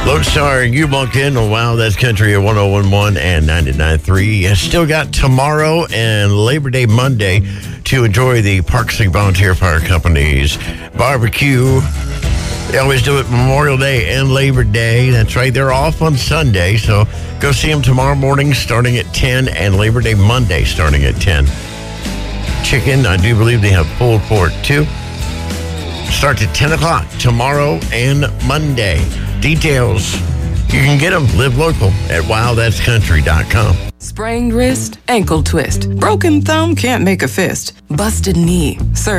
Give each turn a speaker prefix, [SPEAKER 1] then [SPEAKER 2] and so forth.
[SPEAKER 1] Lone Star and U-Bunkin. Oh, wow, that's country at 101.1 and 99.3. You still got tomorrow and Labor Day Monday to enjoy the Parks League Volunteer Fire Company's barbecue. They always do it Memorial Day and Labor Day. That's right. They're off on Sunday, so go see them tomorrow morning starting at 10 and Labor Day Monday starting at 10. Chicken, I do believe they have pulled pork, too. Starts at 10 o'clock tomorrow and Monday. Details, you can get them. Live local at wowthat'scountry.com.
[SPEAKER 2] Sprained wrist, ankle twist, broken thumb, can't make a fist, busted knee.